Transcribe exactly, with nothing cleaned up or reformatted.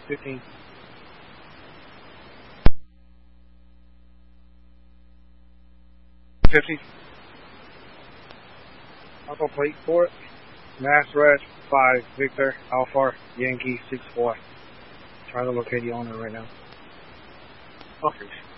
fifteen. fifty. Alpha plate four. Mass Red five. Victor Alpha Yankee six four. Trying to locate the owner right now. Fuckers.